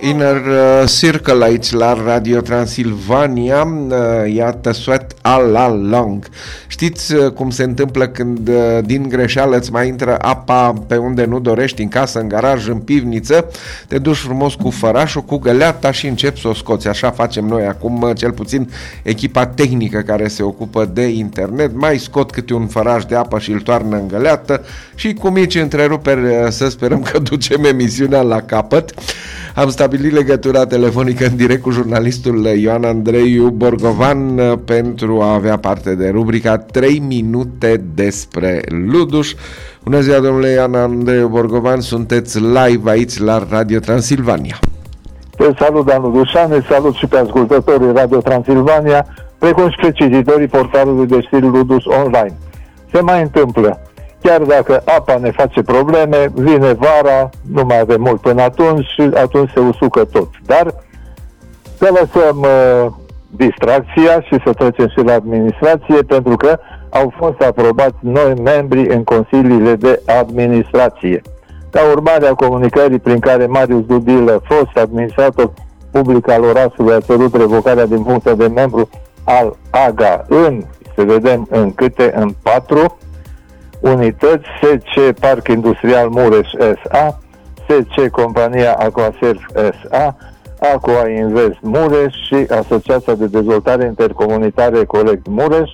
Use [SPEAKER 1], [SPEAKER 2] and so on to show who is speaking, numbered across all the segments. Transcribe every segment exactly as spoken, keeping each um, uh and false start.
[SPEAKER 1] Inner Circle aici la Radio Transilvania. Iată Sweat All Along. Știți cum se întâmplă când din greșeală îți mai intră apa pe unde nu dorești, în casă, în garaj, în pivniță, te duci frumos cu fărașul, cu găleata și începi să o scoți. Așa facem noi acum, cel puțin echipa tehnică care se ocupă de internet, mai scot câte un făraș de apă și îl toarnă în găleată și cu mici întreruperi să sperăm că ducem emisiunea la capăt. Am stabilit legătura telefonică în direct cu jurnalistul Ioan Andreiu Borgovan pentru a avea parte de rubrica trei minute despre Luduș. Bună ziua, domnule Ioan Andreiu Borgovan, sunteți live aici la Radio Transilvania.
[SPEAKER 2] Te salut, Dan Ludușane, salut și pe ascultătorii Radio Transilvania, precum și pe cititorii portalului de știri Luduș Online. Se mai întâmplă. Chiar dacă apa ne face probleme, vine vara, nu mai avem mult până atunci și atunci se usucă tot. Dar să lăsăm uh, distracția și să trecem și la administrație, pentru că au fost aprobați noi membri în consiliile de administrație. Ca urmare a comunicării prin care Marius Dudilă, fost administrator public al orașului, a cerut revocarea din funcția de membru al A G A în, să vedem în câte, în patru unități: S C Parc Industrial Mureș S A, S C Compania Aquaserv S A, Aqua Invest Mureș și Asociația de Dezvoltare Intercomunitară Ecolect Mureș.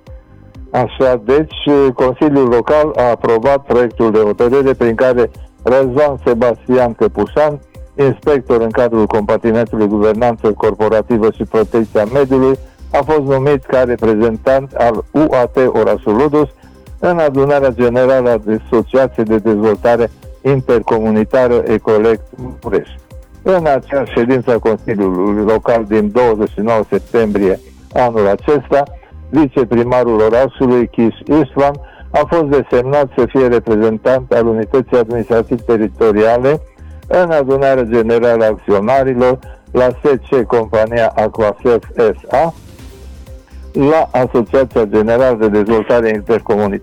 [SPEAKER 2] Așa, deci, Consiliul Local a aprobat proiectul de hotărâre prin care Răzvan Sebastian Căpușan, inspector în cadrul compartimentului Guvernanță Corporativă și Protecția Mediului, a fost numit ca reprezentant al U A T Orașul Luduș în adunarea generală a Asociației de Dezvoltare Intercomunitară Ecolect Mureș. În acea ședință a Consiliului Local din douăzeci și nouă septembrie anul acesta, viceprimarul orașului, Chiș Istvan, a fost desemnat să fie reprezentant al Unității Administrative Teritoriale în adunarea generală a acționarilor la S C Compania Aquaserv S A, la Asociația Generală de Dezvoltare Intercomunitară